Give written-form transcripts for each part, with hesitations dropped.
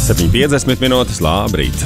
7:50 minūtes, labrīt.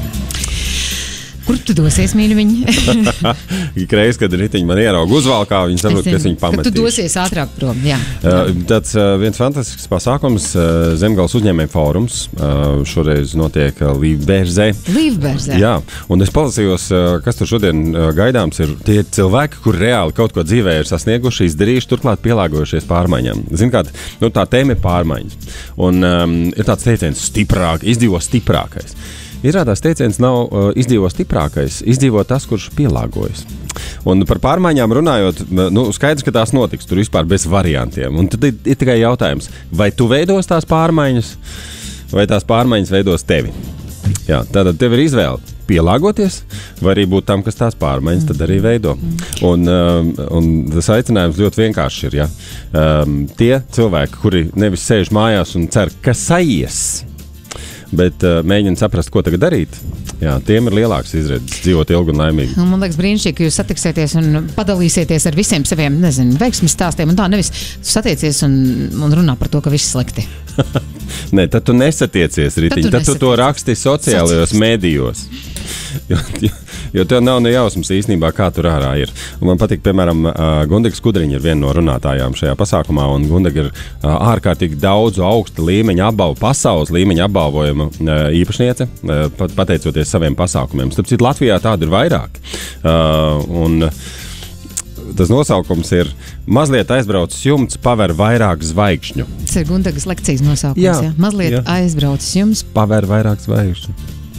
Kur tu dosies, mīļumiņi? Ikreiz, kad ritiņi man ierauga uzvalkā, viņi saprot, ka es viņu pametīšu. Kad tu dosies ātrāk prom, jā. Tāds viens fantastisks pasākums, Zemgales uzņēmēju fórums, šoreiz notiek Līvberzē. Līvberzē? Jā, un es palasījos, kas tur šodien gaidāms ir tie cilvēki, kur reāli kaut ko dzīvē ir sasnieguši, izdarījuši, turklāt pielāgojušies pārmaiņām. Zin kā, tā tēma ir pārmaiņas. Un ir tāds teiciens stiprāk, izdzīvo stiprākais. Izrādās teiciens nav izdzīvo stiprākais, izdzīvo tas, kurš pielāgojas. Un par pārmaiņām runājot, skaidrs, ka tās notiks, tur vispār bez variantiem. Un tad ir tikai jautājums, vai tu veidos tās pārmaiņas, vai tās pārmaiņas veidos tevi? Jā, tātad tev ir izvēle pielāgoties, vai arī būt tam, kas tās pārmaiņas tad arī veido. Un tas aicinājums ļoti vienkārši ir, ja? Tie cilvēki, kuri nevis sēž mājās un cer, ka saies, bet mēģina saprast, ko tagad darīt. Jā, tiem ir lielāks izredzes dzīvot ilgi un laimīgi. Man liekas brīnišķīgi, ka jūs satiksieties un padalīsieties ar visiem saviem, veiksmes stāstiem un tā, nevis satiecies un runā par to, ka viss slikti. Nē, tad tu nesatiecies, Ritiņ, tad tu to raksti sociālajos mēdījos. Jo tev nav ne jausmas īstenībā, kā tur ārā ir. Un man patīk, piemēram, Gundaga Skudriņa ir viena no runātājām šajā pasākumā, un Gundaga ir ārkārtīgi daudzu augsta līmeņa apbalvu, pasaules līmeņa apbalvojuma īpašniece, pateicoties saviem pasākumiem. Starp citu, Latvijā tādu ir vairāk. Un tas nosaukums ir Mazliet aizbraucis jumts, paver vairāk zvaigžņu. Tas ir Gundagas lekcijas nosaukums, jā? Mazliet aizbraucis jumts, paver vairāk zvaigžņu.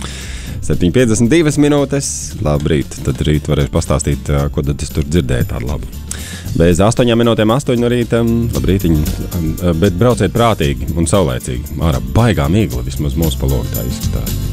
7:52 minūtes. Labrīt. Tad rīt varēšu pastāstīt, ko tad es tur dzirdēju tādu labu. Bez 8 minūtēm 8 no rīta. Labrītiņ. Bet brauciet prātīgi un saulēcīgi. Ārā baigā mīgla vismaz mūsu palogtā izskatās.